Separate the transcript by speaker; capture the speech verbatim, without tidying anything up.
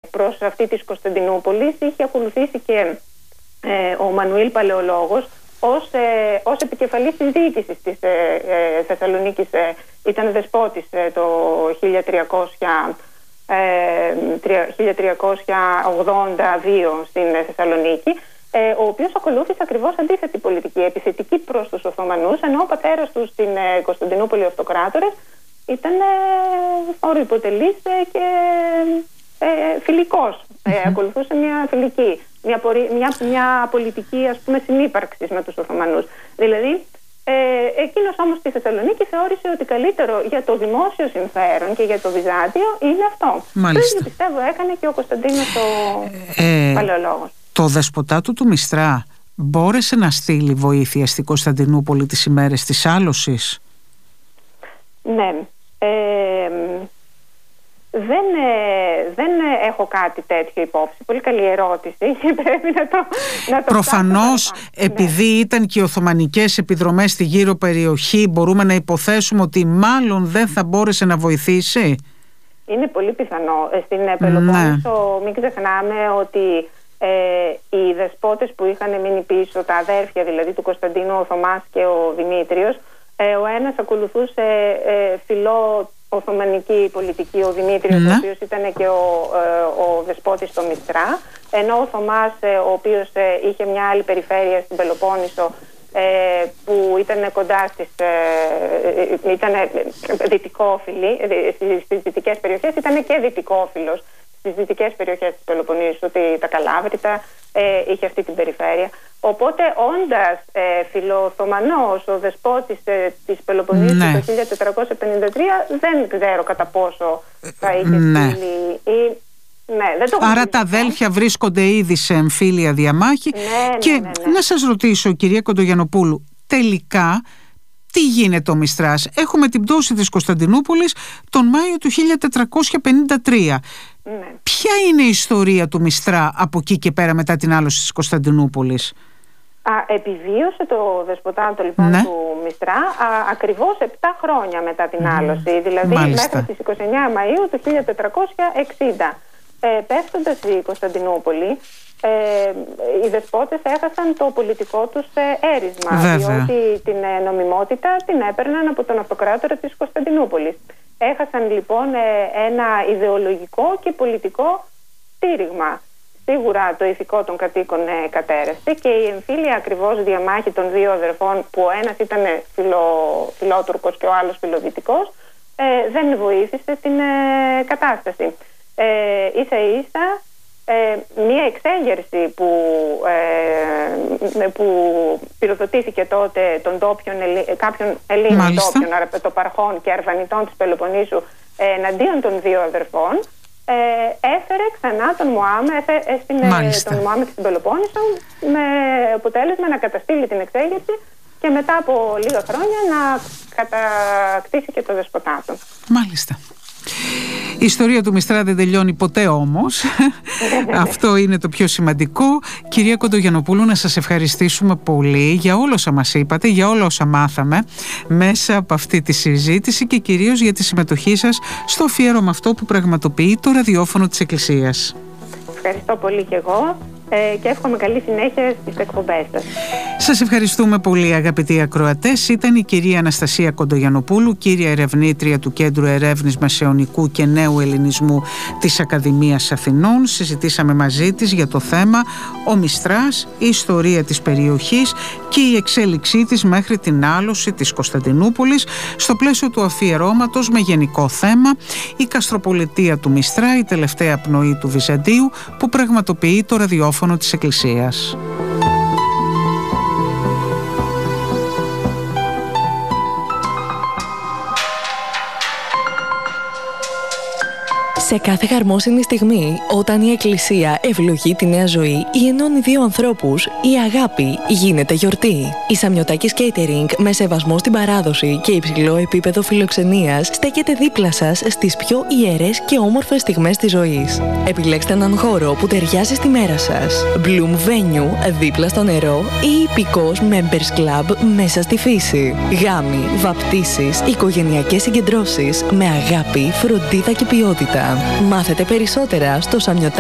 Speaker 1: προς αυτή της Κωνσταντινούπολης είχε ακολουθήσει και ε, ο Μανουήλ Παλαιολόγος ως, ε, ως επικεφαλής της διοίκησης της ε, ε, Θεσσαλονίκης. Ε, ήταν δεσπότης ε, το χίλια τριακόσια ογδόντα δύο στην Θεσσαλονίκη, ε, ο οποίος ακολούθησε ακριβώς αντίθετη πολιτική, επιθετική προς τους Οθωμανούς, ενώ ο πατέρας του στην ε, Κωνσταντινούπολη, ο Αυτοκράτορας, ήταν ε, υποτελής ε, και ε, φιλικός. Ε, ακολουθούσε μια φιλική, μια, πορεία, μια, μια πολιτική, ας πούμε, συνύπαρξης με τους Οθωμανούς. Δηλαδή, ε, εκείνος όμως στη Θεσσαλονίκη θεώρησε ότι καλύτερο για το δημόσιο συμφέρον και για το Βυζάντιο είναι αυτό.
Speaker 2: Μάλιστα.
Speaker 1: Το ίδιο, πιστεύω, έκανε και ο Κωνσταντίνος ο ε, Παλαιολόγος.
Speaker 2: Το δεσποτάτου του Μυστρά μπόρεσε να στείλει βοήθεια στην Κωνσταντινούπολη τις ημέρες της άλωσης?
Speaker 1: Ναι. Ε, δεν, ε, δεν έχω κάτι τέτοιο υπόψη. Πολύ καλή ερώτηση και πρέπει να το, να το
Speaker 2: Προφανώς, επειδή
Speaker 1: ναι.
Speaker 2: ήταν και οι Οθωμανικές επιδρομές στη γύρω περιοχή, μπορούμε να υποθέσουμε ότι μάλλον δεν θα μπόρεσε να βοηθήσει.
Speaker 1: Είναι πολύ πιθανό. Στην Πελοπόννησο, ναι. Μην ξεχνάμε ότι ε, οι δεσπότες που είχαν μείνει πίσω, τα αδέρφια δηλαδή του Κωνσταντίνου, ο Θωμάς και ο Δημήτριος, ε, ο ένας ακολουθούσε ε, φιλό Οθωμανική πολιτική, ο Δημήτριος, ναι. ο οποίος ήταν και ο, ε, ο δεσπότης στο Μυστρά, ενώ ο Θωμάς, ε, ο οποίος ε, είχε μια άλλη περιφέρεια στην Πελοπόννησο, ε, που ήταν κοντά στις ε, ήταν δυτικόφιλοι, στις, στις δυτικές περιοχές, ήταν και δυτικόφιλος στις δυτικές περιοχές της Πελοποννήσου, ότι τα Καλάβρητα ε, είχε αυτή την περιφέρεια. Οπότε, όντας ε, φιλοοθωμανός ο δεσπότης ε, της Πελοποννήσου, ναι. το χίλια τετρακόσια πενήντα τρία, δεν ξέρω κατά πόσο θα είχε
Speaker 2: ναι.
Speaker 1: στείλει ή... Ναι, δεν το
Speaker 2: Άρα τα αδέλφια βρίσκονται ήδη σε εμφύλια διαμάχη.
Speaker 1: Ναι,
Speaker 2: και
Speaker 1: ναι, ναι, ναι.
Speaker 2: να σας ρωτήσω, κυρία Κοντογιαννοπούλου, τελικά τι γίνεται ο Μυστράς? Έχουμε την πτώση της Κωνσταντινούπολης τον Μάιο του χίλια τετρακόσια πενήντα τρία.
Speaker 1: Ναι.
Speaker 2: Ποια είναι η ιστορία του Μυστρά από εκεί και πέρα μετά την άλωση της Κωνσταντινούπολης?
Speaker 1: Α, επιβίωσε το δεσποτάτο λοιπόν ναι. του Μυστρά α, ακριβώς επτά χρόνια μετά την mm. άλωση, δηλαδή
Speaker 2: Μάλιστα.
Speaker 1: μέχρι τις είκοσι εννέα Μαΐου του χίλια τετρακόσια εξήντα. Ε, πέφτοντας η Κωνσταντινούπολη, ε, οι δεσπότες έχασαν το πολιτικό τους ε, έρισμα.
Speaker 2: Βέβαια.
Speaker 1: Διότι την ε, νομιμότητα την έπαιρναν από τον Αυτοκράτορα της Κωνσταντινούπολης. Έχασαν λοιπόν ε, ένα ιδεολογικό και πολιτικό στήριγμα. Σίγουρα το ηθικό των κατοίκων ε, κατέρευσε, και η εμφύλια ακριβώς διαμάχη των δύο αδερφών, που ο ένας ήταν φιλο, φιλότουρκος και ο άλλος φιλοδυτικός, ε, δεν βοήθησε την ε, κατάσταση. Ε, ίσα ίσα ε, μία εξέγερση που, ε, που πυροδοτήθηκε τότε των ντόπιων, κάποιων Ελλήνων ντόπιων, αρπετοπαρχών και αρβανιτών της Πελοποννήσου ε, εναντίον των δύο αδερφών, ε, έφερε ξανά τον Μωάμεθ τον Μωάμεθ στην Πελοπόννησο, με αποτέλεσμα να καταστήλει την εξέγερση και μετά από λίγα χρόνια να κατακτήσει και το δεσποτάτο.
Speaker 2: Μάλιστα. Η ιστορία του Μυστρά δεν τελειώνει ποτέ όμως. Αυτό είναι το πιο σημαντικό. Κυρία Κοντογιαννοπούλου, να σας ευχαριστήσουμε πολύ για όλα όσα μας είπατε, για όλα όσα μάθαμε μέσα από αυτή τη συζήτηση, και κυρίως για τη συμμετοχή σας στο αφιέρωμα αυτό που πραγματοποιεί το ραδιόφωνο της Εκκλησίας.
Speaker 1: Ευχαριστώ πολύ και εγώ. Ε, και εύχομαι καλή συνέχεια στις εκπομπές σας.
Speaker 2: Σας ευχαριστούμε πολύ, αγαπητοί ακροατές. Ήταν η κυρία Αναστασία Κοντογιαννοπούλου, κύρια ερευνήτρια του Κέντρου Ερεύνης Μεσαιωνικού και Νέου Ελληνισμού της Ακαδημίας Αθηνών. Συζητήσαμε μαζί της για το θέμα ο Μυστράς, η ιστορία της περιοχής και η εξέλιξή της μέχρι την άλωση της Κωνσταντινούπολης, στο πλαίσιο του αφιερώματος με γενικό θέμα η Καστροπολιτεία του Μυστρά, η τελευταία πνοή του Βυζαντίου, που πραγματοποιεί το ραδιόφωνο της Εκκλησίας.
Speaker 3: Σε κάθε χαρμόσυνη στιγμή, όταν η Εκκλησία ευλογεί τη νέα ζωή ή ενώνει δύο ανθρώπους, η αγάπη γίνεται γιορτή. Η Σαμιωτάκης Catering, με σεβασμό στην παράδοση και υψηλό επίπεδο φιλοξενίας, στέκεται δίπλα σας στις πιο ιερές και όμορφες στιγμές της ζωής. Επιλέξτε έναν χώρο που ταιριάζει στη μέρα σας. Bloom Venue, δίπλα στο νερό, ή υπηκός Members Club μέσα στη φύση. Γάμοι, βαπτίσεις, οικογενειακές συγκεντρώσεις με αγάπη, φροντίδα και ποιότητα. Μάθετε περισσότερα στο Σαμιωτάκη